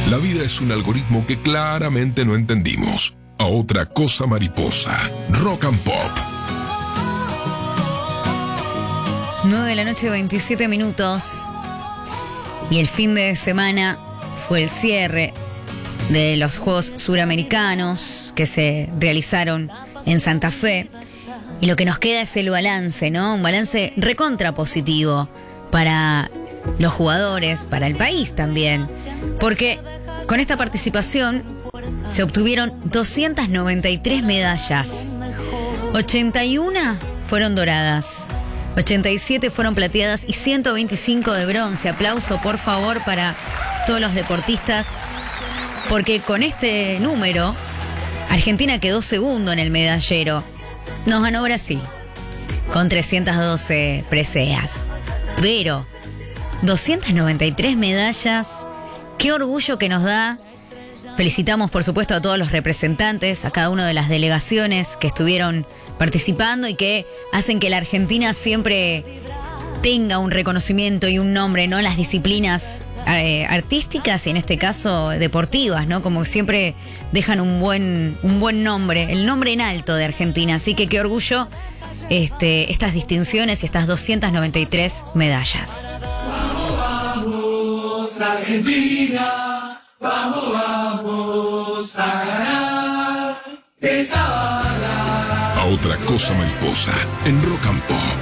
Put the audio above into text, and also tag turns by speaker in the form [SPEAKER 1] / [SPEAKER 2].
[SPEAKER 1] La vida es un algoritmo que claramente no entendimos. A otra cosa mariposa. Rock and Pop.
[SPEAKER 2] 9 de la noche, 27 minutos. Y el fin de semana fue el cierre de los Juegos Suramericanos que se realizaron en Santa Fe. Y lo que nos queda es el balance, ¿no? Un balance recontra positivo para los jugadores, para el país también. Porque con esta participación se obtuvieron 293 medallas. 81 fueron doradas, 87 fueron plateadas y 125 de bronce. Aplauso, por favor, para todos los deportistas, porque con este número Argentina quedó segundo en el medallero. Nos ganó Brasil con 312 preseas, pero 293 medallas, qué orgullo que nos da. Felicitamos, por supuesto, a todos los representantes, a cada una de las delegaciones que estuvieron participando y que hacen que la Argentina siempre tenga un reconocimiento y un nombre, ¿no? Las disciplinas artísticas y en este caso deportivas, ¿no? Como siempre dejan un buen nombre, el nombre en alto de Argentina. Así que qué orgullo estas distinciones y estas 293 medallas.
[SPEAKER 3] Vamos, Argentina, vamos a ganar esta bala.
[SPEAKER 1] A otra cosa mariposa en Rock and Pop.